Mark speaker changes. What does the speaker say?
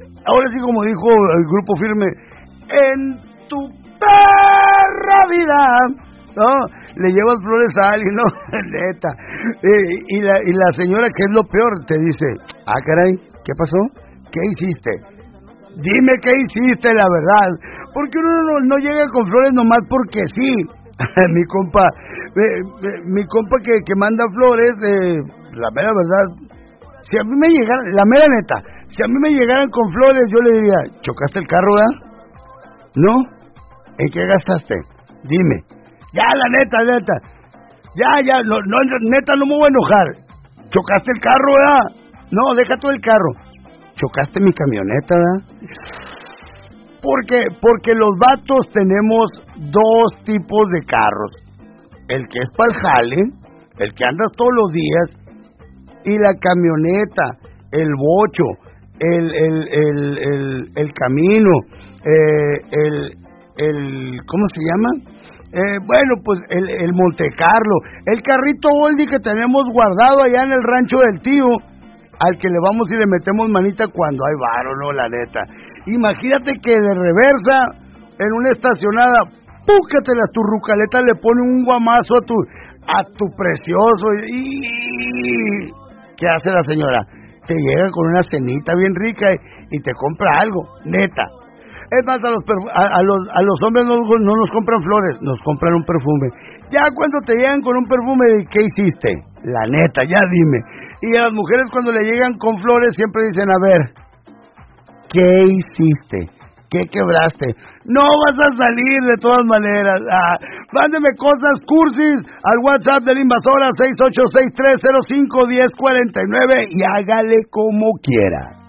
Speaker 1: ahora sí, como dijo el Grupo Firme, en tu perra vida, ¿no? Le llevas flores a alguien, no, neta. Y la señora, que es lo peor, te dice, ah, caray, ¿qué pasó? ¿Qué hiciste? Dime qué hiciste, la verdad. Porque uno no llega con flores nomás porque sí. mi compa que manda flores, la mera verdad, si a mí me llegaran, la mera neta, si a mí me llegaran con flores, yo le diría, ¿chocaste el carro, verdad? ¿No? ¿En qué gastaste? Dime. Ya, la neta. Ya, no, neta, no me voy a enojar. ¿Chocaste el carro, verdad? No, deja todo el carro. ¿Chocaste mi camioneta, verdad? Porque los vatos tenemos dos tipos de carros. El que es para el jale, el que andas todos los días, y la camioneta, el bocho, el camino, ¿cómo se llama? Bueno, pues el Monte Carlo, el carrito Oldie que tenemos guardado allá en el rancho del tío, al que le vamos y le metemos manita cuando hay varo, no, la neta. Imagínate que de reversa, en una estacionada, púcatela, tu rucaleta le pone un guamazo a tu precioso. Y ¿qué hace la señora? Te llega con una cenita bien rica y te compra algo, neta. Es más, a los hombres no nos compran flores, nos compran un perfume. Ya cuando te llegan con un perfume, ¿qué hiciste? La neta, ya dime. Y a las mujeres cuando le llegan con flores siempre dicen, a ver, ¿qué hiciste? ¿Qué quebraste? No vas a salir de todas maneras. Mándeme cosas cursis al WhatsApp de la Invasora 6863051049 y hágale como quiera.